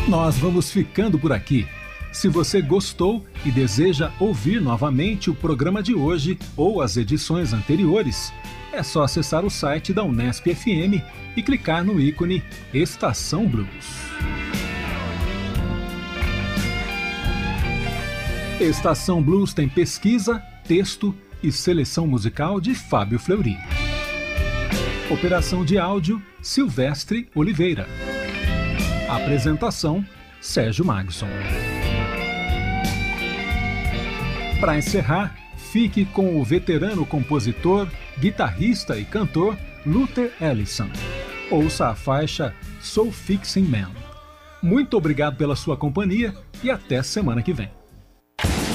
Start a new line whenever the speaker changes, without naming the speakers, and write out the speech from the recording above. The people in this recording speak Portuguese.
Nós vamos ficando por aqui. Se você gostou e deseja ouvir novamente o programa de hoje ou as edições anteriores, é só acessar o site da Unesp FM e clicar no ícone Estação Blues. Estação Blues tem pesquisa, texto e seleção musical de Fábio Fleury. Operação de áudio, Silvestre Oliveira. Apresentação, Sérgio Magson. Para encerrar, fique com o veterano compositor, guitarrista e cantor Luther Allison. Ouça a faixa Soul Fixing Man. Muito obrigado pela sua companhia e até semana que vem.